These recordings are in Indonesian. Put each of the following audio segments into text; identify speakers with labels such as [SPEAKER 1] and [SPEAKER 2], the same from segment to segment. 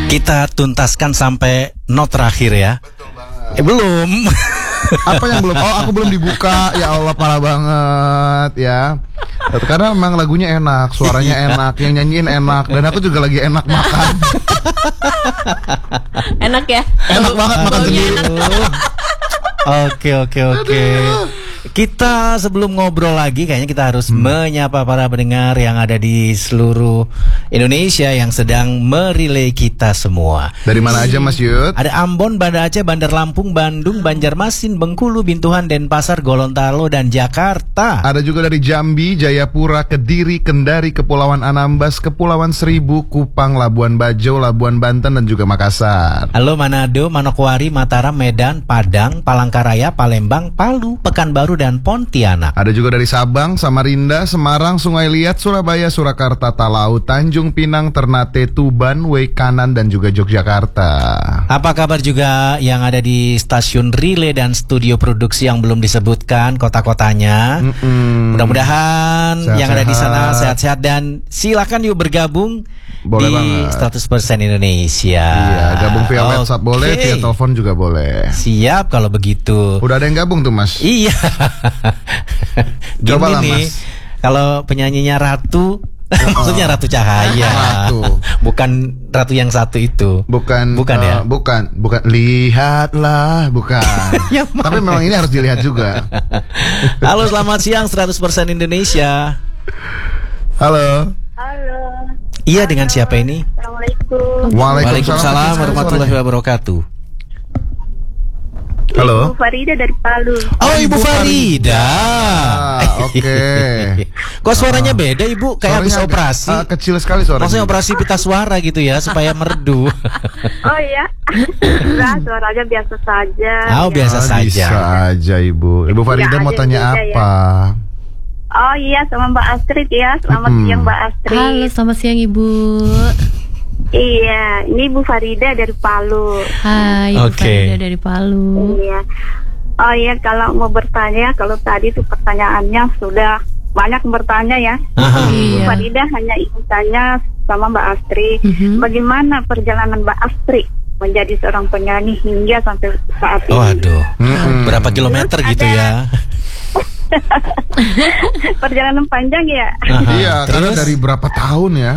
[SPEAKER 1] Kita tuntaskan sampai not terakhir ya.
[SPEAKER 2] Betul banget.
[SPEAKER 1] Belum.
[SPEAKER 2] Apa yang belum? Oh, aku belum dibuka. Ya Allah, parah banget ya. Karena memang lagunya enak, suaranya enak, yang nyanyiin enak, dan aku juga lagi enak makan.
[SPEAKER 3] Enak ya?
[SPEAKER 2] Enak banget makan sendiri.
[SPEAKER 1] Oke. Kita sebelum ngobrol lagi kayaknya kita harus menyapa para pendengar yang ada di seluruh Indonesia yang sedang merelay kita semua.
[SPEAKER 2] Dari mana aja Mas Yud?
[SPEAKER 1] Ada Ambon, Banda Aceh, Bandar Lampung, Bandung, Banjarmasin, Bengkulu, Bintuhan, Denpasar, Gorontalo, dan Jakarta.
[SPEAKER 2] Ada juga dari Jambi, Jayapura, Kediri, Kendari, Kepulauan Anambas, Kepulauan Seribu, Kupang, Labuan Bajo, Labuan Banten, dan juga Makassar.
[SPEAKER 1] Halo Manado, Manokwari, Mataram, Medan, Padang, Palangkaraya, Palembang, Palu, Pekanbaru, dan Pontianak.
[SPEAKER 2] Ada juga dari Sabang, Samarinda, Semarang, Sungai Liat, Surabaya, Surakarta, Talau, Tanjung Pinang, Ternate, Tuban, Wekanan, dan juga Yogyakarta.
[SPEAKER 1] Apa kabar juga yang ada di stasiun relay dan studio produksi yang belum disebutkan kota-kotanya? Mudah-mudahan
[SPEAKER 2] Sehat-sehat.
[SPEAKER 1] yang ada di sana sehat-sehat dan silakan yuk bergabung.
[SPEAKER 2] Boleh
[SPEAKER 1] di
[SPEAKER 2] banget.
[SPEAKER 1] 100% Indonesia.
[SPEAKER 2] Iya, gabung via WhatsApp boleh,
[SPEAKER 1] Oke.
[SPEAKER 2] via telepon juga boleh.
[SPEAKER 1] Siap kalau begitu.
[SPEAKER 2] Udah ada yang gabung tuh Mas.
[SPEAKER 1] Iya. Gini
[SPEAKER 2] Cobalah,
[SPEAKER 1] nih,
[SPEAKER 2] Mas.
[SPEAKER 1] kalau penyanyinya Ratu, maksudnya Ratu Cahaya.
[SPEAKER 2] Ratu.
[SPEAKER 1] Bukan Ratu yang satu itu.
[SPEAKER 2] Bukan
[SPEAKER 1] ya?
[SPEAKER 2] Bukan lihatlah, bukan.
[SPEAKER 1] Yang mana?
[SPEAKER 2] Tapi memang ini harus dilihat juga.
[SPEAKER 1] Halo, selamat siang 100% Indonesia.
[SPEAKER 2] Halo.
[SPEAKER 4] Halo.
[SPEAKER 1] Iya, dengan siapa ini?
[SPEAKER 4] Assalamualaikum.
[SPEAKER 1] Waalaikumsalam warahmatullahi wabarakatuh.
[SPEAKER 2] Halo.
[SPEAKER 4] Ibu Farida dari Palu.
[SPEAKER 1] Oh, Ibu Farida.
[SPEAKER 2] Oke.
[SPEAKER 1] Kok suaranya beda, Ibu? Kayak habis
[SPEAKER 2] Suaranya
[SPEAKER 1] operasi.
[SPEAKER 2] kecil sekali suaranya.
[SPEAKER 1] Maksudnya operasi pita suara gitu ya, supaya merdu.
[SPEAKER 4] Oh iya. Nah, suaranya biasa saja.
[SPEAKER 1] Oh, biasa saja.
[SPEAKER 2] Bisa aja Ibu. Ibu Farida mau
[SPEAKER 4] ada
[SPEAKER 2] tanya
[SPEAKER 4] juga ya.
[SPEAKER 2] apa?
[SPEAKER 4] Oh iya, sama Mbak Astrid ya. Selamat siang Mbak Astrid.
[SPEAKER 3] Halo, selamat siang Ibu.
[SPEAKER 4] Iya, ini Ibu Farida dari Palu.
[SPEAKER 3] Hai, Ibu
[SPEAKER 1] Oke.
[SPEAKER 3] Farida dari Palu.
[SPEAKER 4] Iya. Oh iya, kalau mau bertanya, kalau tadi tuh pertanyaannya sudah banyak yang bertanya ya.
[SPEAKER 1] Aha.
[SPEAKER 4] Ibu
[SPEAKER 3] Iya.
[SPEAKER 4] Farida hanya ingin tanya sama Mbak Astrid, bagaimana perjalanan Mbak Astrid menjadi seorang penyanyi hingga sampai saat ini.
[SPEAKER 1] Waduh. Berapa kilometer
[SPEAKER 4] Terus
[SPEAKER 1] gitu
[SPEAKER 4] ada-
[SPEAKER 1] ya?
[SPEAKER 4] Perjalanan panjang ya.
[SPEAKER 1] Aha.
[SPEAKER 2] Iya, karena
[SPEAKER 1] Terus?
[SPEAKER 2] dari berapa tahun ya?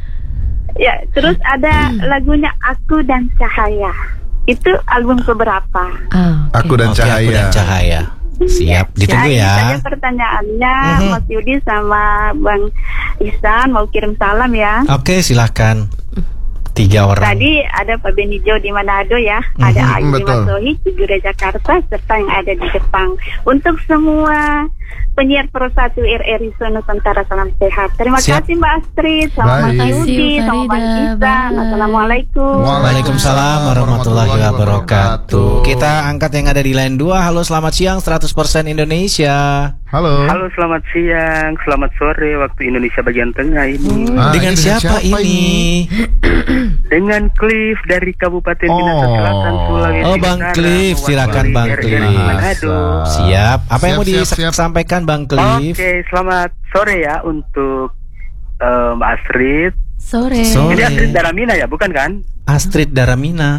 [SPEAKER 4] Ya, terus ada lagunya Aku dan Cahaya. Itu album keberapa?
[SPEAKER 3] Ah, oke.
[SPEAKER 2] Aku dan
[SPEAKER 1] Oke,
[SPEAKER 2] Cahaya.
[SPEAKER 1] Aku dan Cahaya. Siap, ditunggu
[SPEAKER 4] Ini
[SPEAKER 1] ya.
[SPEAKER 4] saja pertanyaannya, Mas Yudi sama Bang Ihsan mau kirim salam ya.
[SPEAKER 1] Oke, silakan. 3 orang.
[SPEAKER 4] Tadi ada Pak Benijo di Manado ya, ada Ayu di
[SPEAKER 2] betul.
[SPEAKER 4] Masohi, Cigura Jakarta, serta yang ada di Jepang. Untuk semua penyiar Pro 1 RRI Nusantara, salam sehat. Terima
[SPEAKER 1] Siap.
[SPEAKER 4] kasih Mbak Astrid, sama
[SPEAKER 2] Baik.
[SPEAKER 4] Mas
[SPEAKER 3] Terima
[SPEAKER 4] Yudi,
[SPEAKER 3] kasih,
[SPEAKER 4] sama Bang
[SPEAKER 3] Farida.
[SPEAKER 4] Ihsan.
[SPEAKER 3] Bye.
[SPEAKER 4] Assalamualaikum.
[SPEAKER 1] Waalaikumsalam warahmatullahi wabarakatuh. Kita angkat yang ada di line 2. Halo, selamat siang 100% Indonesia.
[SPEAKER 2] Halo.
[SPEAKER 5] Halo, selamat siang, selamat sore waktu Indonesia bagian tengah ini.
[SPEAKER 1] Dengan
[SPEAKER 2] ini
[SPEAKER 1] siapa ini?
[SPEAKER 5] Dengan Cliff dari Kabupaten Minahasa Selatan, Sulawesi
[SPEAKER 1] Oh, Bang
[SPEAKER 5] Utara,
[SPEAKER 1] Cliff, silakan
[SPEAKER 5] mewakili
[SPEAKER 1] Bang
[SPEAKER 5] RRI
[SPEAKER 1] Cliff.
[SPEAKER 5] Manado.
[SPEAKER 1] Siap. Apa yang mau
[SPEAKER 2] Siap.
[SPEAKER 1] disampaikan Bang Cliff?
[SPEAKER 5] Oke, selamat sore ya untuk Mbak Astrid.
[SPEAKER 3] Sore.
[SPEAKER 1] Sore.
[SPEAKER 5] Ini Astrid Daramina ya, bukan kan?
[SPEAKER 1] Astrid Daramina.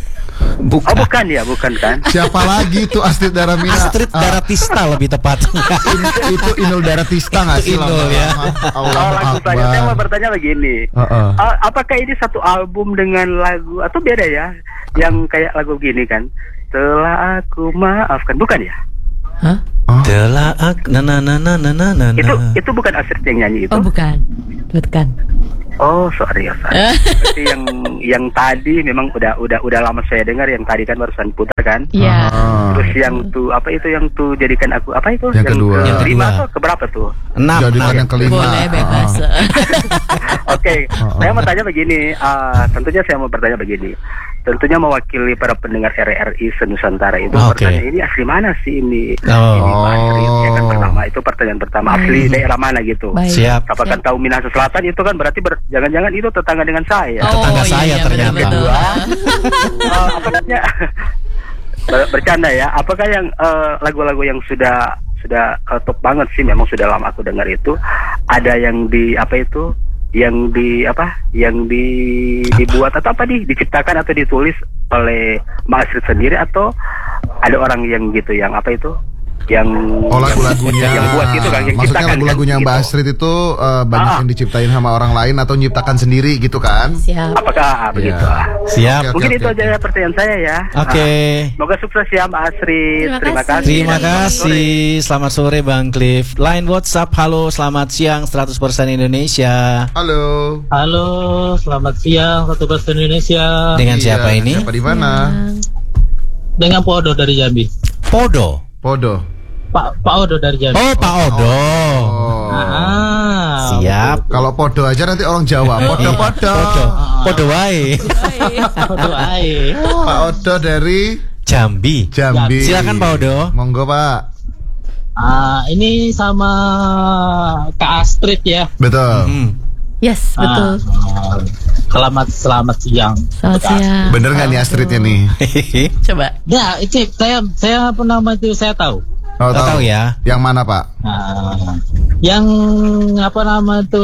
[SPEAKER 5] Oh, bukan ya, bukan kan?
[SPEAKER 2] Siapa lagi tuh Astrid Daramina?
[SPEAKER 1] Astrid Daratista lebih tepatnya.
[SPEAKER 2] Itu Inul Daratista nggak sih?
[SPEAKER 1] Itu Inul, ya.
[SPEAKER 5] Oh, langsung saja saya mau bertanya begini. Apakah ini satu album dengan lagu atau beda ya? Yang kayak lagu gini kan? Telah aku maafkan, bukan ya?
[SPEAKER 3] Hah?
[SPEAKER 1] Telah ak na na na na na na na.
[SPEAKER 5] Itu bukan Astrid yang nyanyi itu.
[SPEAKER 3] Oh, bukan. Bukan.
[SPEAKER 5] Oh, sorry ya, sorry. Berarti yang tadi memang udah lama saya dengar, yang tadi kan barusan putar kan.
[SPEAKER 3] Iya.
[SPEAKER 5] Terus yang tuh apa itu yang tuh jadikan aku apa itu?
[SPEAKER 2] Yang kedua.
[SPEAKER 1] Yang
[SPEAKER 5] kelima
[SPEAKER 1] kedua.
[SPEAKER 5] atau keberapa tuh?
[SPEAKER 1] 6.
[SPEAKER 2] Jadikan yang kelima.
[SPEAKER 3] Boleh bebas.
[SPEAKER 5] Oke, saya mau tanya begini. Tentunya saya mau bertanya begini. Tentunya mewakili para pendengar RRI Nusantara itu
[SPEAKER 1] Oke.
[SPEAKER 5] pertanyaan ini asli mana sih ini?
[SPEAKER 1] Oh.
[SPEAKER 5] Ini Pak Astrid, ya kan pertama itu pertanyaan pertama asli daerah mana gitu?
[SPEAKER 3] Baik.
[SPEAKER 1] Siap.
[SPEAKER 5] Apakah tahu Minahasa Selatan itu kan berarti jangan-jangan itu tetangga dengan saya.
[SPEAKER 1] Tetangga saya ternyata.
[SPEAKER 3] betul.
[SPEAKER 5] Apa namanya? Bercanda ya. Apakah yang lagu-lagu yang sudah top banget sih, memang sudah lama aku dengar itu, ada yang di apa itu dibuat atau apa diciptakan atau ditulis oleh Mbak Astrid sendiri atau ada orang yang gitu yang apa itu yang
[SPEAKER 2] lagu-lagunya
[SPEAKER 5] yang buat gitu kan, yang
[SPEAKER 2] maksudnya
[SPEAKER 5] ciptakan
[SPEAKER 2] lagu-lagunya
[SPEAKER 5] kan,
[SPEAKER 2] Mbak
[SPEAKER 5] gitu.
[SPEAKER 2] Astrid itu banyak yang diciptain sama orang lain atau nyiptakan sendiri gitu kan?
[SPEAKER 3] Siap.
[SPEAKER 5] Apakah begitu?
[SPEAKER 1] Siap.
[SPEAKER 5] Mungkin itu aja pertanyaan saya ya.
[SPEAKER 1] Oke.
[SPEAKER 5] Semoga sukses ya Mbak Astrid.
[SPEAKER 3] Terima kasih.
[SPEAKER 1] Terima
[SPEAKER 5] Dan selamat sore.
[SPEAKER 1] kasih. Selamat sore Bang Cliff. Line WhatsApp, halo, selamat siang 100% Indonesia.
[SPEAKER 2] Halo.
[SPEAKER 6] Halo, selamat siang 100% Indonesia.
[SPEAKER 1] Dengan
[SPEAKER 2] Iya,
[SPEAKER 1] siapa ini?
[SPEAKER 2] Siapa di mana?
[SPEAKER 6] Dengan Pak Odo dari Jambi.
[SPEAKER 1] Podo.
[SPEAKER 6] Pak Odo dari Jambi.
[SPEAKER 1] Oh, Pak Odo.
[SPEAKER 2] Oh.
[SPEAKER 1] Siap.
[SPEAKER 2] Kalau podo aja nanti orang Jawa. Podo.
[SPEAKER 1] Podo wae.
[SPEAKER 6] Odo ae.
[SPEAKER 2] Pak Odo dari
[SPEAKER 1] Jambi.
[SPEAKER 2] Jambi.
[SPEAKER 1] Silakan Pak Odo.
[SPEAKER 2] Monggo Pak.
[SPEAKER 6] Ini sama Kak Astrid ya.
[SPEAKER 2] Betul.
[SPEAKER 3] Yes, betul.
[SPEAKER 6] Selamat siang.
[SPEAKER 3] Selamat siang.
[SPEAKER 2] Bener nggak nih Astridnya nih?
[SPEAKER 3] Coba.
[SPEAKER 6] Ya, itu saya apa nama itu saya tahu.
[SPEAKER 2] Oh,
[SPEAKER 1] Tahu ya.
[SPEAKER 2] Yang mana Pak?
[SPEAKER 6] Yang apa nama itu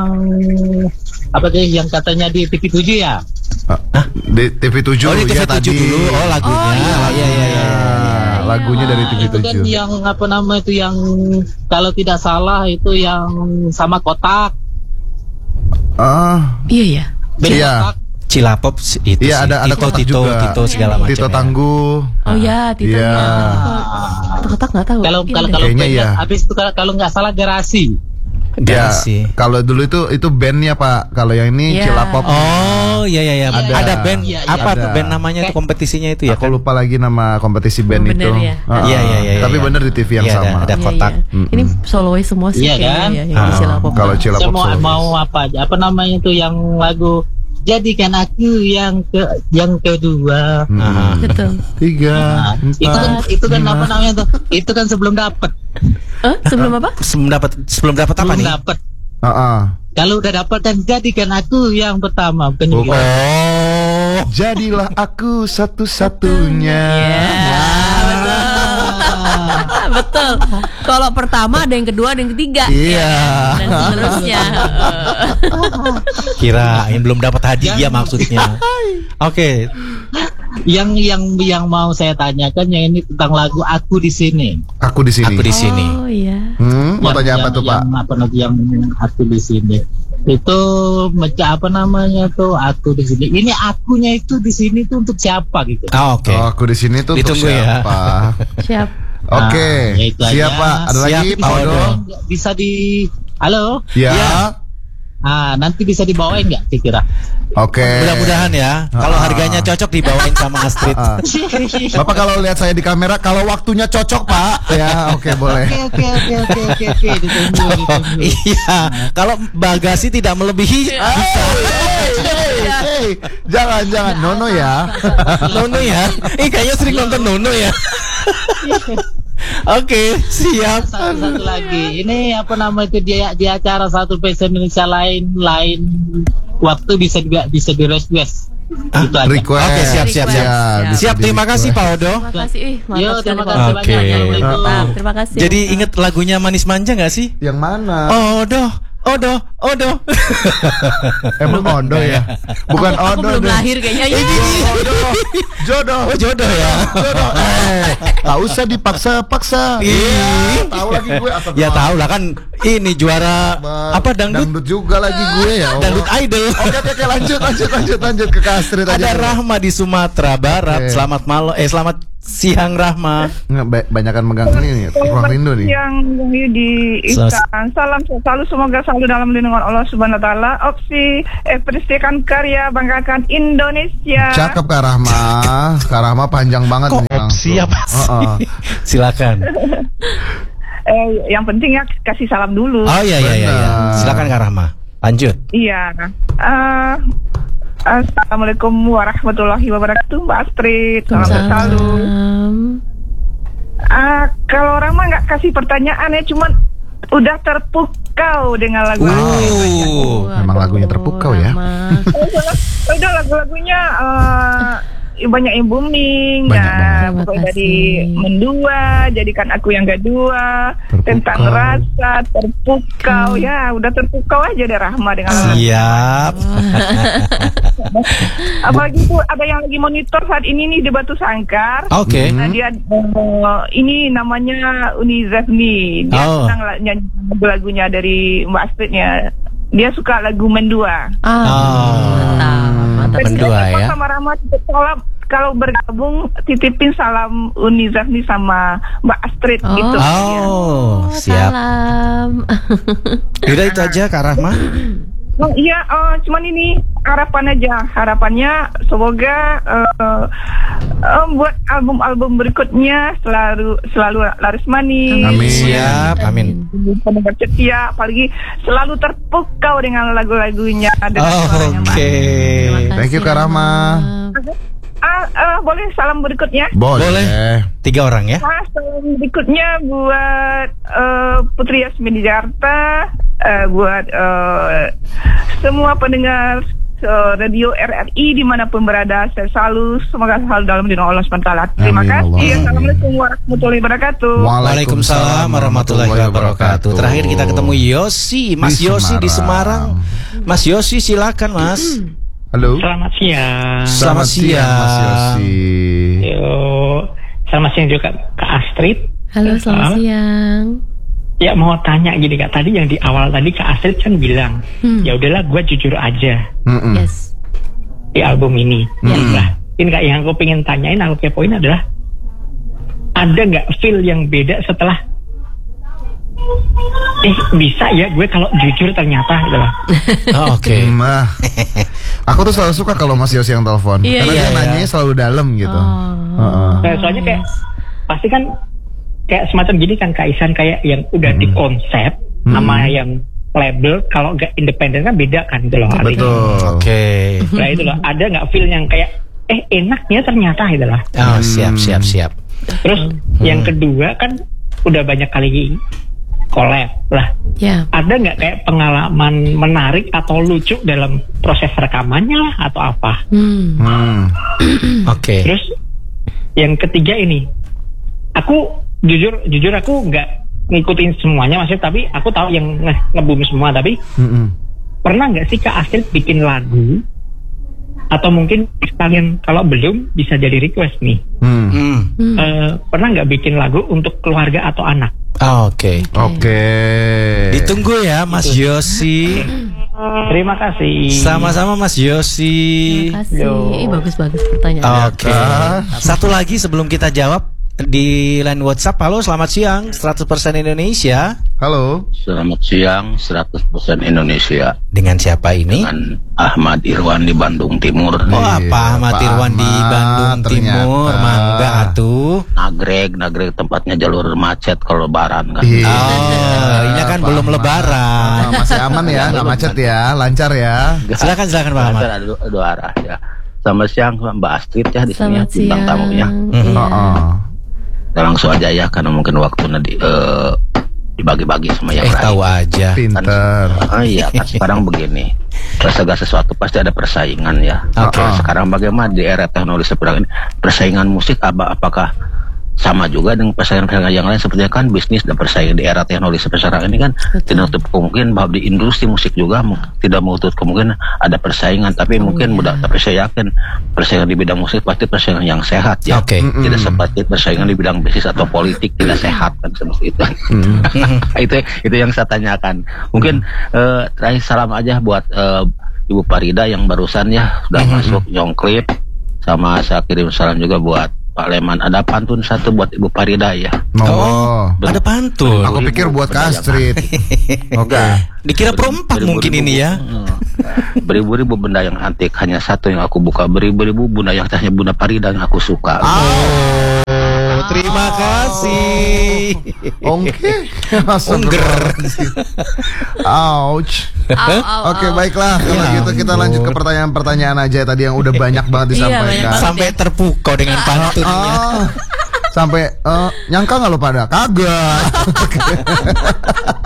[SPEAKER 6] yang katanya di TV7 ya?
[SPEAKER 2] Di TV7.
[SPEAKER 1] Oh, di
[SPEAKER 2] ya,
[SPEAKER 1] TV7
[SPEAKER 2] tadi.
[SPEAKER 1] dulu. Oh, lagunya. Iya.
[SPEAKER 2] Lagunya dari
[SPEAKER 6] Itu kan
[SPEAKER 2] TV7.
[SPEAKER 6] yang apa nama itu yang kalau tidak salah itu yang sama kotak.
[SPEAKER 3] Iya ya.
[SPEAKER 6] Beda
[SPEAKER 2] Iya.
[SPEAKER 6] kotak.
[SPEAKER 1] Cilapop itu
[SPEAKER 2] Iya,
[SPEAKER 1] sih.
[SPEAKER 2] ada
[SPEAKER 1] Tito,
[SPEAKER 2] kotak
[SPEAKER 1] Tito,
[SPEAKER 2] juga.
[SPEAKER 1] Tito segala macam.
[SPEAKER 2] Tito
[SPEAKER 1] ya.
[SPEAKER 2] Tangguh.
[SPEAKER 3] Oh ya, Tito.
[SPEAKER 2] Iya.
[SPEAKER 3] Kotak nggak tahu.
[SPEAKER 6] Kalau
[SPEAKER 3] Iya,
[SPEAKER 6] kalau
[SPEAKER 3] udah.
[SPEAKER 6] kalau
[SPEAKER 2] Kayaknya
[SPEAKER 6] band,
[SPEAKER 2] iya.
[SPEAKER 6] habis itu kalau nggak salah Garasi.
[SPEAKER 2] Ya,
[SPEAKER 1] Garasi.
[SPEAKER 2] kalau dulu itu bandnya Pak. Kalau yang ini
[SPEAKER 3] Iya.
[SPEAKER 2] Cilapop.
[SPEAKER 1] Oh, iya. Ada band
[SPEAKER 6] Iya,
[SPEAKER 1] apa
[SPEAKER 2] ada.
[SPEAKER 1] band namanya itu kompetisinya itu ya?
[SPEAKER 2] Aku lupa lagi nama kompetisi band
[SPEAKER 3] Bener
[SPEAKER 2] itu.
[SPEAKER 3] ya.
[SPEAKER 1] Iya.
[SPEAKER 2] Tapi bener di TV yang
[SPEAKER 1] Iya,
[SPEAKER 2] sama.
[SPEAKER 1] ada
[SPEAKER 3] Iya,
[SPEAKER 1] kotak.
[SPEAKER 3] iya. Ini solois semua sih
[SPEAKER 6] Iya,
[SPEAKER 3] kayaknya
[SPEAKER 6] kan?
[SPEAKER 3] ya, yang di Cilapop.
[SPEAKER 2] Kalau
[SPEAKER 6] Saya
[SPEAKER 2] Cilapop solois.
[SPEAKER 6] mau apa namanya itu yang lagu Jadikan Aku yang kedua.
[SPEAKER 3] Betul.
[SPEAKER 2] 3,
[SPEAKER 6] Itu kan apa namanya tuh? Itu kan sebelum dapat.
[SPEAKER 3] Sebelum apa?
[SPEAKER 1] Sebelum dapat apa nih?
[SPEAKER 6] Dapat. Kalau udah dapat kan jadikan aku yang pertama, bukan gitu.
[SPEAKER 1] Oh.
[SPEAKER 2] Jadilah aku satu-satunya.
[SPEAKER 3] Betul. Kalau pertama ada yang kedua, ada yang ketiga.
[SPEAKER 2] Iya.
[SPEAKER 3] Dan seterusnya.
[SPEAKER 1] Kirain belum dapat hadiah maksudnya. Oke.
[SPEAKER 6] Yang mau saya tanyakan yang ini tentang lagu Aku di Sini.
[SPEAKER 2] Aku di sini.
[SPEAKER 1] Aku di sini.
[SPEAKER 3] Oh iya.
[SPEAKER 2] Mau tanya apa tuh Pak?
[SPEAKER 6] Yang Aku di Sini. Itu apa namanya tuh Aku di Sini. Ini akunya itu di sini tuh untuk siapa gitu?
[SPEAKER 1] Oke.
[SPEAKER 2] Oh, aku di sini tuh untuk
[SPEAKER 1] Ditunggu ya.
[SPEAKER 2] siapa?
[SPEAKER 3] Siap.
[SPEAKER 2] Oke.
[SPEAKER 6] ya itu
[SPEAKER 2] Siap
[SPEAKER 6] aja.
[SPEAKER 2] Pak. Ada lagi
[SPEAKER 1] Siap,
[SPEAKER 2] Pak Odo?
[SPEAKER 6] Bisa di halo?
[SPEAKER 2] Ya.
[SPEAKER 6] Nanti bisa dibawain nggak kira-kira?
[SPEAKER 2] Oke.
[SPEAKER 1] Mudah-mudahan ya. Kalau harganya cocok dibawain sama Astrid.
[SPEAKER 2] Bapak kalau lihat saya di kamera, kalau waktunya cocok Pak, ya oke boleh.
[SPEAKER 6] Oke. Ditunggu.
[SPEAKER 1] Iya. Kalau bagasi tidak melebihi.
[SPEAKER 2] Hey, jangan Nono ya.
[SPEAKER 1] Nono ya. Kayaknya sering nonton Nono ya. Oke, siap.
[SPEAKER 6] Satu lagi. Ini apa nama itu di acara satu PC Indonesia lain waktu bisa di request. Itu aja.
[SPEAKER 2] Request.
[SPEAKER 1] Oke, siap. Siap, terima kasih Pak Odo.
[SPEAKER 3] Terima kasih.
[SPEAKER 6] Yo,
[SPEAKER 3] Mantap
[SPEAKER 6] terima
[SPEAKER 3] sekali,
[SPEAKER 6] kasih
[SPEAKER 3] Pak.
[SPEAKER 1] Oke.
[SPEAKER 6] banyak.
[SPEAKER 3] Mantap, terima kasih.
[SPEAKER 1] Jadi inget lagunya Manis Manja nggak sih?
[SPEAKER 2] Yang mana?
[SPEAKER 1] Odo.
[SPEAKER 2] Emang Odo ya? Bukan
[SPEAKER 3] Aku
[SPEAKER 2] Odo.
[SPEAKER 3] belum
[SPEAKER 2] deh.
[SPEAKER 3] lahir kayaknya.
[SPEAKER 2] Jodoh.
[SPEAKER 1] Oh, jodoh ya.
[SPEAKER 2] Jodoh. Tak usah dipaksa-paksa. Tahu lagi gue asal.
[SPEAKER 1] Ya tahu lah kan ini juara apa dangdut
[SPEAKER 2] Dangdut juga lagi gue ya. Allah.
[SPEAKER 1] dangdut idol.
[SPEAKER 2] Oke, lanjut ke Astrid aja.
[SPEAKER 1] Ada Rahma di Sumatera Barat.
[SPEAKER 2] Oke.
[SPEAKER 1] Selamat siang Rahma.
[SPEAKER 2] Banyakan megang ini ruang rindu nih.
[SPEAKER 4] Yang di Ihsan. Salam selalu, semoga selalu dalam lindungan Allah Subhanahu wa taala. Opsi ekspresikan karya, banggakan Indonesia.
[SPEAKER 2] Cakep Kak Rahma. Kak Rahma panjang banget
[SPEAKER 1] Kok
[SPEAKER 2] nih
[SPEAKER 1] opsi
[SPEAKER 2] langsung.
[SPEAKER 1] apa sih? Silakan.
[SPEAKER 4] Yang penting ya kasih salam dulu.
[SPEAKER 1] Oh iya.
[SPEAKER 2] Benar.
[SPEAKER 1] Silakan Kak Rahma. Lanjut.
[SPEAKER 4] Iya. Assalamualaikum warahmatullahi wabarakatuh, Mbak Astrid. Salam selalu. Kalau orang mah nggak kasih pertanyaan ya, cuman udah terpukau dengan lagu.
[SPEAKER 2] Memang lagunya terpukau ya.
[SPEAKER 4] Udah lagu-lagunya banyak yang booming
[SPEAKER 2] Banyak
[SPEAKER 4] ya,
[SPEAKER 3] banget.
[SPEAKER 4] pokoknya
[SPEAKER 3] Terima
[SPEAKER 4] dari
[SPEAKER 3] kasih.
[SPEAKER 4] mendua, jadikan aku yang kedua,
[SPEAKER 2] Terpukau.
[SPEAKER 4] tentang rasa, terpukau, ya udah terpukau aja deh Rahma dengan
[SPEAKER 1] Siap.
[SPEAKER 4] apalagi tuh ada yang lagi monitor saat ini nih di Batu Sangkar.
[SPEAKER 1] Oke.
[SPEAKER 4] Nah dia ini namanya Uni Zafni. Dia
[SPEAKER 1] Oh.
[SPEAKER 4] sedang nyanyi lagu-lagunya dari Mbak Astridnya. Dia suka lagu Mendua.
[SPEAKER 3] Mantap.
[SPEAKER 1] Mendua ya.
[SPEAKER 4] Sama Rahma titip salam, kalau bergabung titipin salam Uni Zafni sama Mbak Astrid
[SPEAKER 3] Oh.
[SPEAKER 4] gitu.
[SPEAKER 1] Oh, siap.
[SPEAKER 3] Salam.
[SPEAKER 1] Udah itu aja Kak Rahma.
[SPEAKER 4] Oh, iya, cuman ini harapannya semoga buat album-album berikutnya selalu laris manis.
[SPEAKER 2] Amin.
[SPEAKER 1] Siap, amin.
[SPEAKER 4] Pendengar setia, apalagi selalu terpukau dengan lagu-lagunya dengan suaranya Mbak.
[SPEAKER 1] Oke.
[SPEAKER 2] Thank you Kak Rahma.
[SPEAKER 4] Boleh salam berikutnya?
[SPEAKER 1] Boleh. 3 orang ya.
[SPEAKER 4] Salam berikutnya buat Putri Yasmin di Jakarta, buat semua pendengar radio RRI dimanapun berada, saya semoga selalu dalam lindungan Allah SWT. Terima
[SPEAKER 2] Amin,
[SPEAKER 4] kasih.
[SPEAKER 2] Allah.
[SPEAKER 4] Assalamualaikum warahmatullahi wabarakatuh.
[SPEAKER 1] Waalaikumsalam warahmatullahi wabarakatuh. Terakhir kita ketemu Yosi, Mas
[SPEAKER 2] Di
[SPEAKER 1] Yosi di
[SPEAKER 2] Semarang.
[SPEAKER 1] Semarang. Mas Yosi silakan Mas.
[SPEAKER 2] Halo.
[SPEAKER 6] Selamat siang.
[SPEAKER 1] Selamat siang.
[SPEAKER 2] Mas Yosi.
[SPEAKER 6] Yo, selamat siang juga Kak Astrid.
[SPEAKER 3] Halo, selamat siang.
[SPEAKER 6] Ya mau tanya gini Kak, tadi yang di awal tadi Kak Astrid kan bilang, ya udahlah gue jujur aja
[SPEAKER 2] Mm-mm.
[SPEAKER 3] Yes.
[SPEAKER 6] di album ini. Nah, ini Kak yang aku pengen tanyain, aku kepoin adalah ada nggak feel yang beda setelah bisa ya gue kalau jujur ternyata gitu loh.
[SPEAKER 1] Oh, Oke.
[SPEAKER 2] Nah, aku tuh selalu suka kalau Mas Yosi yang telepon,
[SPEAKER 3] Iya,
[SPEAKER 2] karena
[SPEAKER 1] iya,
[SPEAKER 2] dia
[SPEAKER 1] iya.
[SPEAKER 2] nanyanya selalu dalam gitu. Heeh.
[SPEAKER 6] Nah, soalnya kayak pasti kan kayak semacam gini kan Kak Isan, kayak yang udah di konsep sama yang label, kalau nggak independen kan beda kan gitu loh. artinya.
[SPEAKER 2] Betul.
[SPEAKER 1] Oke.
[SPEAKER 6] Nah itu loh, ada nggak feel yang kayak enaknya ternyata gitu loh.
[SPEAKER 1] Oh, siap.
[SPEAKER 6] Terus yang kedua kan udah banyak kali collab lah.
[SPEAKER 3] Ya.
[SPEAKER 6] Ada nggak kayak pengalaman menarik atau lucu dalam proses rekamannya lah atau apa?
[SPEAKER 1] Oke.
[SPEAKER 6] Terus yang ketiga ini, aku jujur aku nggak ngikutin semuanya maksudnya, tapi aku tahu yang nge-boom semua. Tapi pernah nggak sih Kak Astrid bikin lagu? Atau mungkin kalian kalau belum bisa jadi request nih. Pernah nggak bikin lagu untuk keluarga atau anak?
[SPEAKER 1] Oke.
[SPEAKER 2] Oke.
[SPEAKER 1] Ditunggu ya Mas Yosi.
[SPEAKER 6] Terima kasih.
[SPEAKER 1] Sama-sama Mas Yosi.
[SPEAKER 3] Terima kasih.
[SPEAKER 6] Yo.
[SPEAKER 3] Bagus pertanyaan.
[SPEAKER 1] Oke. Satu lagi sebelum kita jawab di line WhatsApp. Halo, selamat siang. 100% Indonesia.
[SPEAKER 2] Halo.
[SPEAKER 7] Selamat siang, 100% Indonesia.
[SPEAKER 1] Dengan siapa ini?
[SPEAKER 7] Dengan Ahmad Irwan di Bandung Timur.
[SPEAKER 1] Wah,
[SPEAKER 2] Iya,
[SPEAKER 1] Pak Ahmad
[SPEAKER 2] Pak
[SPEAKER 1] Irwan di
[SPEAKER 2] Ahmad,
[SPEAKER 1] Bandung Timur.
[SPEAKER 2] ternyata.
[SPEAKER 1] Mangga atuh.
[SPEAKER 7] Nagreg tempatnya jalur macet kalau lebaran kan.
[SPEAKER 2] Iya.
[SPEAKER 1] Oh, ini kan
[SPEAKER 2] Pak
[SPEAKER 1] belum
[SPEAKER 2] Ahmad.
[SPEAKER 1] lebaran.
[SPEAKER 2] Masih aman ya, nggak macet ya, lancar ya.
[SPEAKER 1] Silakan Pak Ahmad.
[SPEAKER 7] Ada dua arah ya. Selamat siang Mbak Astrid ya di sini ya,
[SPEAKER 3] Selamat
[SPEAKER 7] bintang
[SPEAKER 3] siang.
[SPEAKER 7] tamunya.
[SPEAKER 3] Iya.
[SPEAKER 7] Kita langsung aja ya karena mungkin waktunya dibagi-bagi sama yang lain.
[SPEAKER 1] Tahu aja.
[SPEAKER 2] Pinter.
[SPEAKER 7] Iya kan sekarang begini, segala sesuatu pasti ada persaingan ya.
[SPEAKER 1] Oke.
[SPEAKER 7] Sekarang bagaimana di era teknologi seperti ini, persaingan musik apakah sama juga dengan persaingan yang lain, seperti kan bisnis dan persaingan di era teknologi seperti sekarang ini kan tidak menutup kemungkinan bahwa di industri musik juga tidak menutup kemungkinan ada persaingan, tapi mungkin mudah, tapi saya yakin persaingan di bidang musik pasti persaingan yang sehat ya.
[SPEAKER 1] Oke.
[SPEAKER 7] Tidak seperti persaingan di bidang bisnis atau politik tidak sehat kan seperti itu. itu yang saya tanyakan. Mungkin terakhir salam aja buat Ibu Parida yang barusan ya sudah masuk nyongklip, sama saya kirim salam juga buat Pak Leman. Ada pantun satu buat Ibu Parida ya.
[SPEAKER 2] Oh.
[SPEAKER 1] Ada pantun.
[SPEAKER 2] Aku pikir buat Kak Astrid. Oke.
[SPEAKER 1] Dikira perempat mungkin ini ya.
[SPEAKER 7] Beribu-ribu benda yang antik, hanya satu yang aku buka. Beribu-ribu benda yang hanya Bunda Parida yang aku suka.
[SPEAKER 1] Terima kasih.
[SPEAKER 2] Oke.
[SPEAKER 1] Ungger.
[SPEAKER 2] Ouch. Oke, baiklah. Kalau gitu kita lanjut ke pertanyaan-pertanyaan aja tadi yang udah banyak banget disampaikan.
[SPEAKER 3] banyak banget.
[SPEAKER 1] Sampai terpukau dengan pantunnya.
[SPEAKER 2] Sampai nyangka nggak lo pada? Kagak.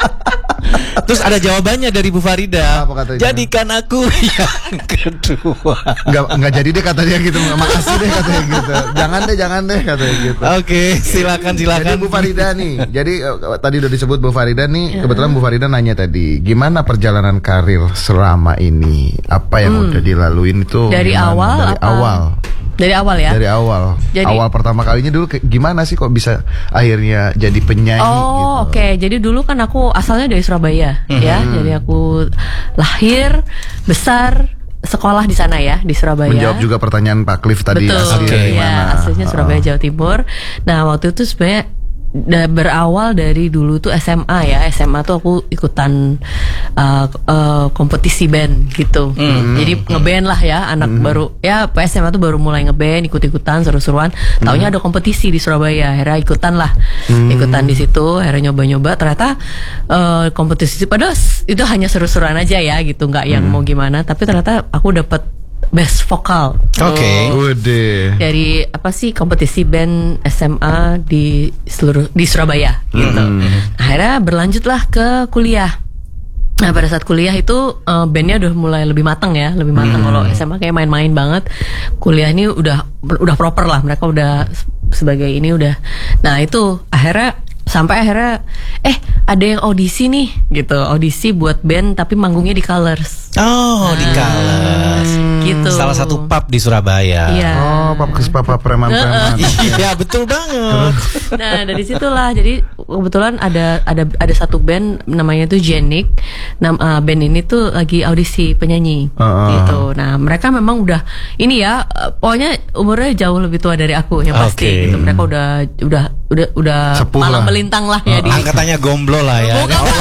[SPEAKER 1] Terus ada jawabannya dari Bu Farida.
[SPEAKER 2] Apa katanya?
[SPEAKER 1] Jadikan aku yang kedua.
[SPEAKER 2] Nggak jadi deh katanya gitu. Makasih deh katanya gitu. Jangan deh katanya gitu.
[SPEAKER 1] Oke, silakan.
[SPEAKER 2] Jadi Bu Farida nih. Jadi tadi udah disebut Bu Farida nih. Kebetulan Bu Farida nanya tadi, gimana perjalanan karir selama ini? Apa yang udah dilaluin itu?
[SPEAKER 3] Dari awal. Dari awal ya?
[SPEAKER 2] Dari awal. Awal pertama kalinya dulu gimana sih kok bisa akhirnya jadi penyanyi gitu?
[SPEAKER 3] Oke. Jadi dulu kan aku asalnya dari Surabaya ya. Jadi aku lahir, besar, sekolah di sana ya, di Surabaya.
[SPEAKER 2] Menjawab juga pertanyaan Pak Cliff tadi.
[SPEAKER 3] Betul.
[SPEAKER 2] Aslinya dari mana?
[SPEAKER 3] Ya, aslinya Surabaya, Jawa Timur. Nah, waktu itu sebenarnya berawal dari dulu tuh SMA ya. SMA tuh aku ikutan kompetisi band gitu. Jadi ngeband lah ya, anak baru ya SMA tuh baru mulai ngeband, ikut-ikutan seru-seruan. Taunya ada kompetisi di Surabaya, akhirnya ikutan di situ, akhirnya nyoba-nyoba. Ternyata kompetisi padahal itu hanya seru-seruan aja ya gitu, nggak yang mau gimana. Tapi ternyata aku dapat best vokal.
[SPEAKER 1] Oke.
[SPEAKER 2] Udah.
[SPEAKER 3] Dari apa sih kompetisi band SMA di Surabaya gitu. Akhirnya berlanjutlah ke kuliah. Nah pada saat kuliah itu bandnya udah mulai lebih matang ya, lebih matang. Kalau SMA kayak main-main banget. Kuliah ini udah proper lah, mereka udah sebagai ini udah. Nah itu sampai akhirnya ada yang audisi nih gitu, audisi buat band tapi manggungnya di Colors.
[SPEAKER 1] Oh, di Colors.
[SPEAKER 3] Gitu.
[SPEAKER 1] Salah satu pub di Surabaya.
[SPEAKER 3] Iya.
[SPEAKER 2] Oh, pub preman-preman.
[SPEAKER 1] Iya, betul banget.
[SPEAKER 3] Nah, dari situlah jadi kebetulan ada satu band namanya tuh Jenik. Band ini tuh lagi audisi penyanyi gitu. Nah, mereka memang udah ini ya, pokoknya umurnya jauh lebih tua dari aku yang pasti gitu. Mereka udah
[SPEAKER 2] sepuh
[SPEAKER 3] malang
[SPEAKER 2] lah.
[SPEAKER 3] melintang lah ya di
[SPEAKER 1] Angkatannya gomblo lah ya.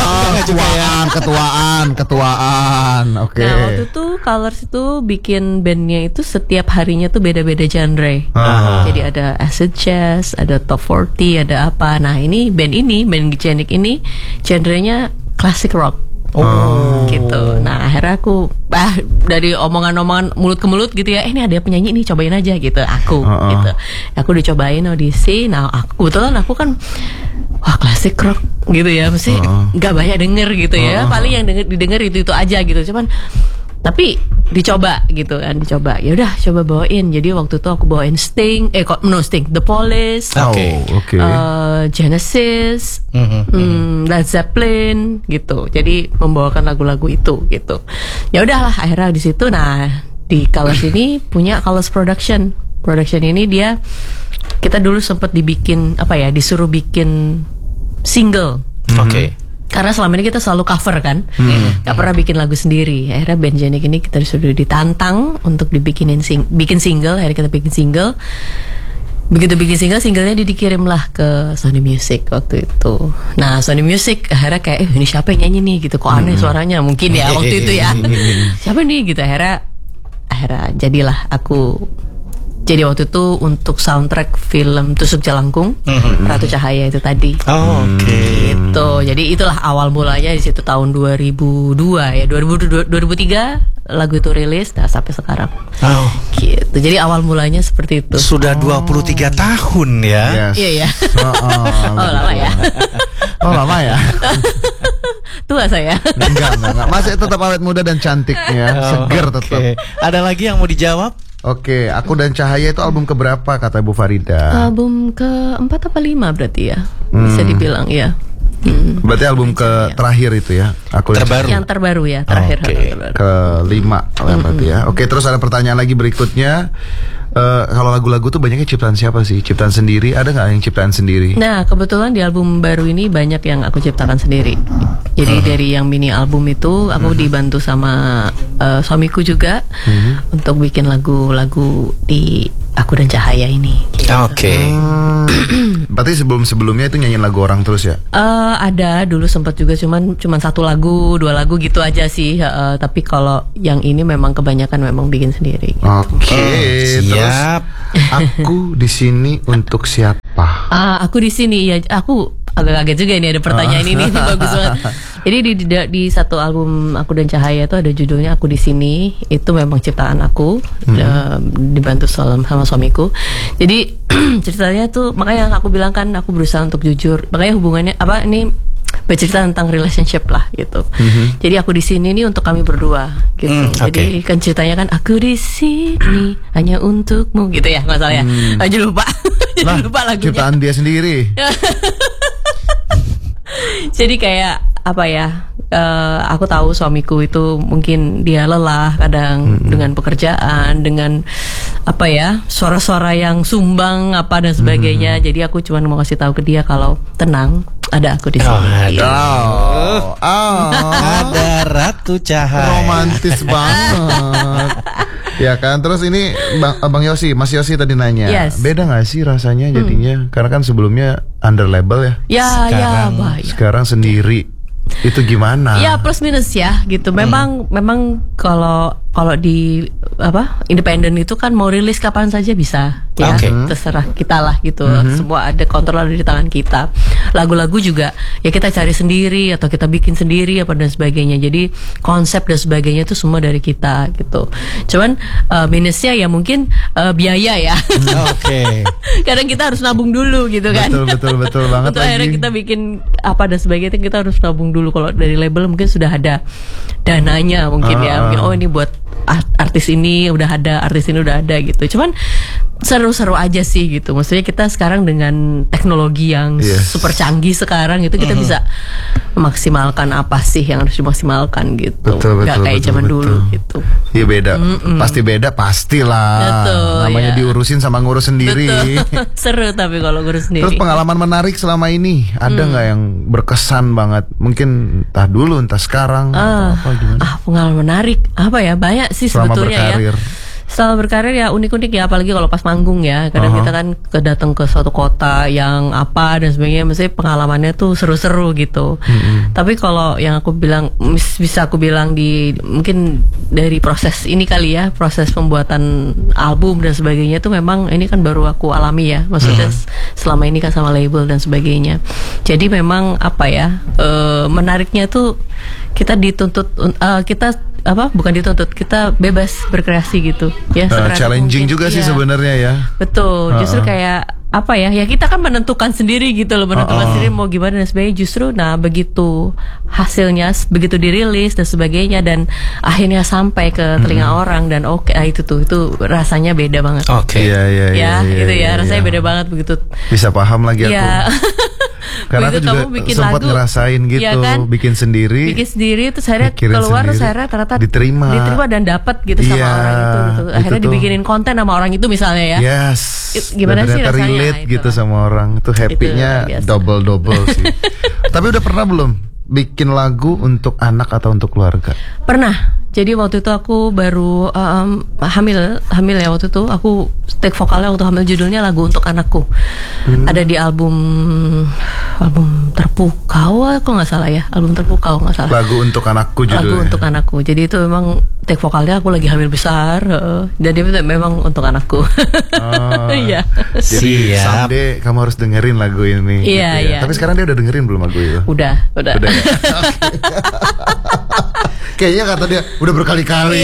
[SPEAKER 2] Ketuaan. Oke.
[SPEAKER 3] Nah waktu itu Colors itu bikin bandnya itu setiap harinya tuh beda-beda genre. Jadi ada acid jazz, ada top 40, ada apa. Nah ini band Jenik ini genrenya classic rock. Gitu. Nah akhirnya aku dari omongan-omongan mulut ke mulut gitu ya, ini ada penyanyi nih, cobain aja gitu. Gitu. Aku dicobain audisi. Nah kebetulan aku kan klasik rock gitu ya, mesti nggak banyak denger gitu ya. Paling yang didengar itu aja gitu. Cuman tapi dicoba gitu kan, ya udah coba bawain. Jadi waktu itu aku bawain Sting, The Police, Genesis, Led Zeppelin gitu. Jadi membawakan lagu-lagu itu gitu. Ya udahlah akhirnya di situ. Nah di Colors ini punya Colors Production ini dia, kita dulu sempat disuruh bikin single. Karena selama ini kita selalu cover kan, gak pernah bikin lagu sendiri. Akhirnya band Jenik ini kita sudah ditantang untuk bikin single. Akhirnya kita bikin single. Begitu bikin singlenya dikirim lah ke Sony Music waktu itu. Nah Sony Music akhirnya kayak ini siapa yang nyanyi nih gitu, kok aneh suaranya mungkin ya waktu itu ya. Siapa nih gitu. Akhirnya jadilah aku. Jadi waktu itu untuk soundtrack film Tusuk Jalangkung, Ratu Cahaya itu tadi. Gitu. Jadi itulah awal mulanya di situ tahun 2002 ya. 2003 lagu itu rilis, sampai sekarang. Gitu. Jadi awal mulanya seperti itu.
[SPEAKER 1] Sudah 23 tahun ya.
[SPEAKER 2] Yes.
[SPEAKER 3] Iya ya.
[SPEAKER 2] Lama ya. Lama ya.
[SPEAKER 3] Tua saya.
[SPEAKER 2] Enggak. Masih tetap awet muda dan cantiknya, seger tetap.
[SPEAKER 1] Ada lagi yang mau dijawab?
[SPEAKER 2] Oke, Aku dan Cahaya itu album keberapa kata Bu Farida?
[SPEAKER 3] Album ke-4 apa 5 berarti ya. Bisa dibilang ya.
[SPEAKER 2] Berarti album terakhir itu ya?
[SPEAKER 1] Terbaru.
[SPEAKER 3] Yang terbaru ya, terakhir.
[SPEAKER 2] Ke-5 berarti ya. Oke, terus ada pertanyaan lagi berikutnya. Kalau lagu-lagu tuh banyaknya ciptaan siapa sih? Ciptaan sendiri? Ada nggak yang ciptaan sendiri?
[SPEAKER 3] Nah, kebetulan di album baru ini banyak yang aku ciptakan sendiri. Jadi dari yang mini album itu aku dibantu sama suamiku juga untuk bikin lagu-lagu di Aku dan Cahaya ini.
[SPEAKER 2] Berarti sebelumnya itu nyanyiin lagu orang terus ya?
[SPEAKER 3] Ada dulu sempat juga cuman 1 lagu, 2 lagu gitu aja sih. Tapi kalau yang ini memang kebanyakan memang bikin sendiri.
[SPEAKER 2] Terus aku di sini untuk siapa?
[SPEAKER 3] Aku di sini ya. Aku agak kaget juga ini ada pertanyaan ini bagus banget. Jadi di satu album Aku dan Cahaya itu ada judulnya Aku di Sini. Itu memang ciptaan aku, dibantu sama suamiku. Jadi ceritanya tuh, makanya aku bilang kan aku berusaha untuk jujur. Makanya hubungannya bercerita tentang relationship lah gitu. Jadi aku di sini nih untuk kami berdua gitu. Jadi kan ceritanya kan aku di sini hanya untukmu gitu ya, nggak salah ya. Aja lupa. Jadi lupa lagunya.
[SPEAKER 2] Ciptaan dia sendiri.
[SPEAKER 3] Jadi kayak apa ya? Aku tahu suamiku itu mungkin dia lelah kadang dengan pekerjaan, dengan apa ya, suara-suara yang sumbang apa dan sebagainya. Jadi aku cuma mau kasih tahu ke dia kalau tenang, ada aku di sini.
[SPEAKER 1] Ada Ratu Cahaya.
[SPEAKER 2] Romantis banget. Ya kan, terus ini Bang Yosi, Mas Yosi tadi nanya, beda nggak sih rasanya jadinya? Karena kan sebelumnya under label ya. Sekarang sendiri. Itu gimana?
[SPEAKER 3] Ya plus minus ya gitu. Memang kalau di independen itu kan mau rilis kapan saja bisa ya. Terserah kita lah gitu. Semua ada kontrol di tangan kita. Lagu-lagu juga ya kita cari sendiri atau kita bikin sendiri apa dan sebagainya. Jadi konsep dan sebagainya itu semua dari kita gitu. Cuman minusnya ya mungkin biaya ya. Kadang kita harus nabung dulu gitu kan.
[SPEAKER 2] Betul banget.
[SPEAKER 3] Untuk akhirnya kita bikin apa dan sebagainya kita harus nabung dulu. Kalau dari label mungkin sudah ada dananya mungkin ya. Mungkin ini buat artis ini udah ada, artis ini udah ada gitu. Cuman seru-seru aja sih gitu. Maksudnya kita sekarang dengan teknologi yang super canggih sekarang itu kita bisa memaksimalkan apa sih yang harus dimaksimalkan gitu. Gak kayak zaman dulu gitu.
[SPEAKER 2] Iya beda. Pasti beda, pastilah. Namanya diurusin sama ngurus sendiri.
[SPEAKER 3] Seru tapi kalau ngurus sendiri.
[SPEAKER 2] Terus pengalaman menarik selama ini ada nggak yang berkesan banget? Mungkin entah dulu entah sekarang atau apa gimana?
[SPEAKER 3] Pengalaman menarik apa ya, banyak sih
[SPEAKER 2] selama
[SPEAKER 3] sebetulnya
[SPEAKER 2] berkarir.
[SPEAKER 3] Setelah berkarir ya unik-unik ya, apalagi kalau pas manggung ya. Kadang kita kan datang ke suatu kota yang apa dan sebagainya, mesti pengalamannya tuh seru-seru gitu. Tapi kalau yang aku bilang, bisa aku bilang mungkin dari proses ini kali ya, proses pembuatan album dan sebagainya tuh memang ini kan baru aku alami ya. Maksudnya selama ini kan sama label dan sebagainya. Jadi memang apa ya, menariknya tuh kita dituntut, bukan dituntut, kita bebas berkreasi gitu ya.
[SPEAKER 2] Challenging mungkin, juga sih sebenarnya ya.
[SPEAKER 3] Betul, justru kayak apa ya, kita kan menentukan sendiri gitu loh, menentukan sendiri mau gimana dan sebagainya. Justru begitu hasilnya, begitu dirilis dan sebagainya dan akhirnya sampai ke telinga orang dan itu rasanya beda banget.
[SPEAKER 2] Iya,
[SPEAKER 3] rasanya beda banget begitu.
[SPEAKER 2] Bisa paham lagi aku. Karena aku juga sempat ngerasain gitu, ya kan? bikin sendiri terus akhirnya keluar, terus akhirnya ternyata diterima dan dapat gitu sama orang itu gitu. Akhirnya dibikinin konten sama orang itu misalnya ya. Gimana sih rasanya relate gitu sama orang, itu happy-nya double sih. Tapi udah pernah belum bikin lagu untuk anak atau untuk keluarga?
[SPEAKER 3] Pernah. Jadi waktu itu aku baru hamil ya, waktu itu aku take vokalnya waktu hamil, judulnya Lagu Untuk Anakku. Ada di album Terpukau, aku nggak salah ya, album Terpukau nggak salah.
[SPEAKER 2] Lagu Untuk Anakku judulnya.
[SPEAKER 3] Lagu Untuk Anakku. Jadi itu memang take vokalnya aku lagi hamil besar, jadi memang untuk anakku. Iya.
[SPEAKER 2] Jadi someday kamu harus dengerin lagu ini.
[SPEAKER 3] Iya,
[SPEAKER 2] gitu ya. Tapi sekarang dia udah dengerin belum lagu itu?
[SPEAKER 3] Udah.
[SPEAKER 2] Ya? Kayaknya kata dia udah berkali-kali.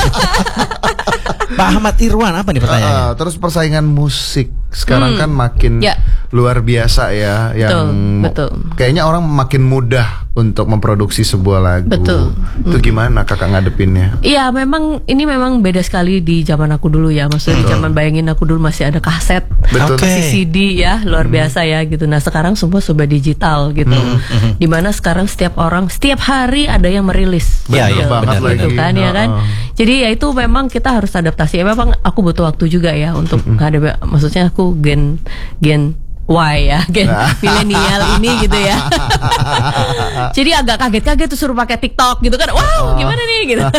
[SPEAKER 1] Pak Ahmad Irwan, apa nih pertanyaannya?
[SPEAKER 2] Terus persaingan musik sekarang kan makin luar biasa ya, yang
[SPEAKER 3] betul.
[SPEAKER 2] Kayaknya orang makin mudah untuk memproduksi sebuah lagu.
[SPEAKER 3] Betul.
[SPEAKER 2] Itu gimana kakak ngadepinnya?
[SPEAKER 3] Iya, ini memang beda sekali di zaman aku dulu ya. Maksudnya di zaman bayangin aku dulu masih ada kaset, masih CD ya, luar biasa ya gitu. Nah sekarang semua serba digital gitu. Dimana sekarang setiap orang setiap hari ada yang merilis.
[SPEAKER 2] Benar banget
[SPEAKER 3] gitu kan ya kan. Jadi ya itu memang kita harus adaptasi. Ya memang aku butuh waktu juga ya untuk menghadapi. Maksudnya aku gen Y ya, gen milenial ini gitu ya. Jadi agak kaget-kaget tuh suruh pakai TikTok gitu kan. Wow, gimana nih gitu.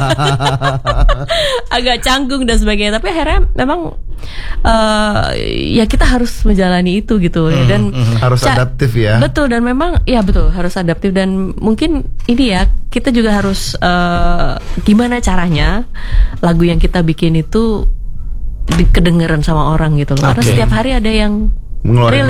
[SPEAKER 3] Agak canggung dan sebagainya. Tapi akhirnya memang ya kita harus menjalani itu gitu ya. Dan
[SPEAKER 2] harus adaptif ya.
[SPEAKER 3] Betul, dan memang ya betul harus adaptif. Dan mungkin ini ya, kita juga harus gimana caranya lagu yang kita bikin itu kedengeran sama orang gitu loh. Karena setiap hari ada yang